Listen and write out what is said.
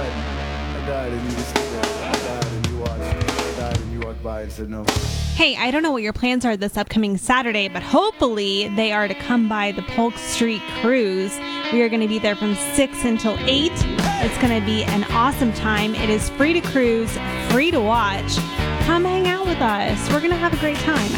died, and you just sit there. I died, and you watched. I died, and you walked by and said no. Hey, I don't know what your plans are this upcoming Saturday, but hopefully they are to come by the Polk Street Cruise. We are going to be there from 6 until 8. It's going to be an awesome time. It is free to cruise, free to watch. Come hang out with us. We're going to have a great time.